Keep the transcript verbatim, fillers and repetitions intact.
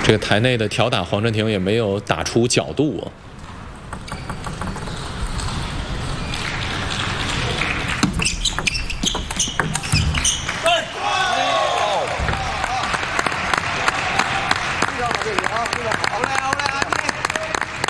这个台内的挑打黄镇廷也没有打出角度啊。